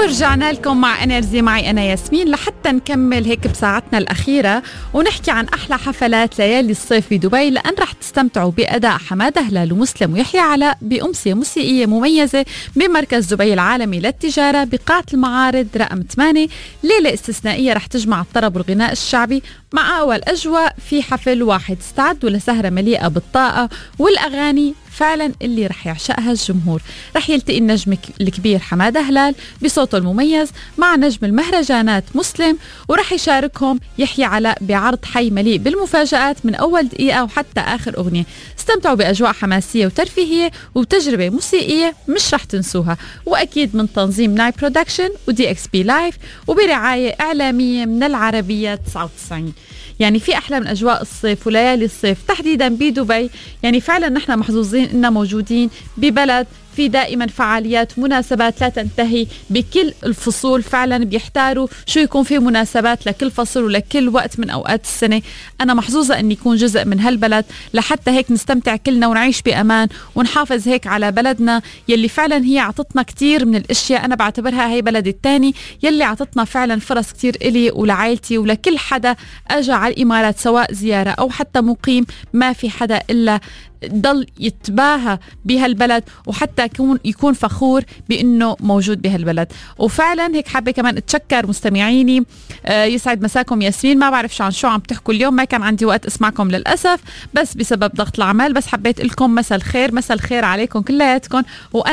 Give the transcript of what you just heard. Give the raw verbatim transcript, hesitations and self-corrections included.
ورجعنا لكم مع انرجي معي أنا ياسمين لحتى نكمل هيك بساعتنا الأخيرة ونحكي عن أحلى حفلات ليالي الصيف بدبي، لأن رح تستمتعوا بأداء حمادة هلال ومسلم ويحيى علاء بأمسية موسيقية مميزة بمركز دبي العالمي للتجارة بقاعة المعارض رقم ثمانية. ليلة استثنائية رح تجمع الطرب والغناء الشعبي مع أول أجواء في حفل واحد. استعدوا لسهرة مليئة بالطاقة والأغاني فعلا اللي رح يعشقها الجمهور. رح يلتقي النجم الكبير حمادة هلال بصوته المميز مع نجم المهرجانات مسلم، ورح يشاركهم يحيى علاء بعرض حي مليء بالمفاجآت من أول دقيقة وحتى آخر أغنية. استمتعوا بأجواء حماسية وترفيهية وتجربة موسيقية مش رح تنسوها، وأكيد من تنظيم ناي برودكشن ودي اكس بي لايف وبرعاية إعلامية من العربية تسعة وتسعين. يعني في أحلى من أجواء الصيف وليالي الصيف تحديدا بدبي. يعني فعلا نحن محظوظين إننا موجودين ببلد في دائما فعاليات مناسبات لا تنتهي بكل الفصول. فعلا بيحتاروا شو يكون في مناسبات لكل فصل ولكل وقت من أوقات السنة. أنا محظوظة أني يكون جزء من هالبلد لحتى هيك نستمتع كلنا ونعيش بأمان ونحافظ هيك على بلدنا يلي فعلا هي عطتنا كتير من الاشياء. أنا بعتبرها هي بلدي الثاني يلي عطتنا فعلا فرص كتير إلي ولعائلتي ولكل حدا أجا على الإمارات سواء زيارة أو حتى مقيم. ما في حدا إلا ضل يتباهى بهالبلد وحتى يكون يكون فخور بأنه موجود بهالبلد. وفعلا هيك حابة كمان اتشكر مستمعيني. آه يسعد مساكم ياسمين. ما بعرف شو عن شو عم تحكوا اليوم، ما كان عندي وقت اسمعكم للأسف بس بسبب ضغط العمل، بس حبيت لكم مساء الخير. مساء الخير عليكم كلياتكم.